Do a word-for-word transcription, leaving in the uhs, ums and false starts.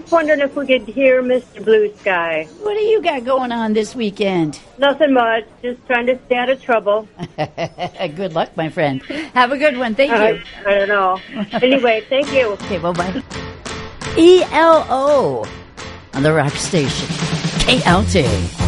just wondering if we could hear Mister Blue Sky. What do you got going on this weekend? Nothing much. Just trying to stay out of trouble. Good luck, my friend. Have a good one. Thank Uh, you. I don't know. Anyway, thank you. Okay, bye-bye. E L O on the Rock Station. K L T.